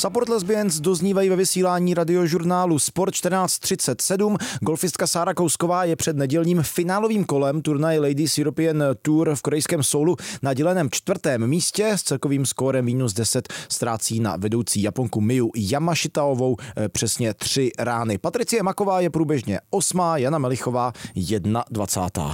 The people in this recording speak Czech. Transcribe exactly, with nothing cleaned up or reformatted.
Support Lesbians doznívají ve vysílání radiožurnálu Sport čtrnáct třicet sedm. Golfistka Sára Kousková je před nedělním finálovým kolem turnaje Ladies European Tour v korejském Soulu na děleném čtvrtém místě s celkovým skórem minus deset ztrácí na vedoucí Japonku Miyu Yamashitaovou přesně tři rány. Patricie Maková je průběžně osmá, Jana Melichová dvacátá první